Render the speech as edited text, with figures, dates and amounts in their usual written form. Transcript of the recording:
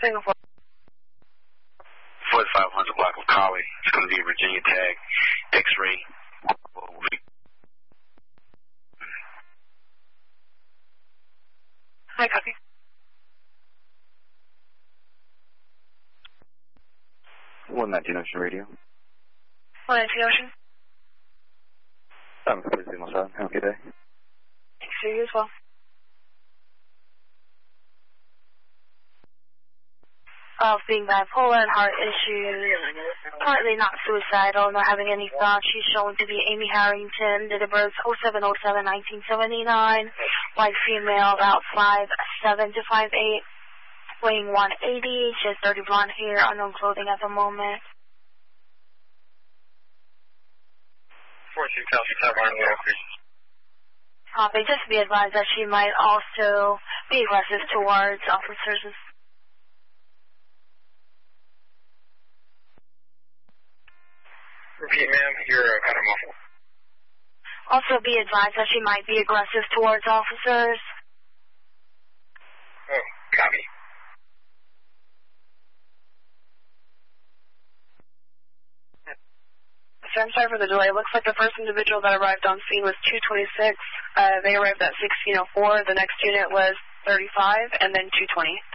Singapore. 4500 block of Collie. It's going to be Virginia Tag, X-ray. Hi, copy. 119 Ocean Radio. 119 Ocean. I'm Chris Signal. Have a good day. Thanks to you as well. Being bipolar and heart issues, currently not suicidal, not having any thoughts. She's shown to be Amy Harrington, date of birth 07/07/1979, white female, about 5'7" to 5'8", weighing 180. She has dirty blonde hair, unknown clothing at the moment. 46 Alpha Tower, Copy. Just be advised that she might also be aggressive towards officers. Repeat, ma'am, you're kind of muffled. Also be advised that she might be aggressive towards officers. Oh, copy. So I'm sorry for the delay. It looks like the first individual that arrived on scene was 226. They arrived at 1604. The next unit was 35, and then 220.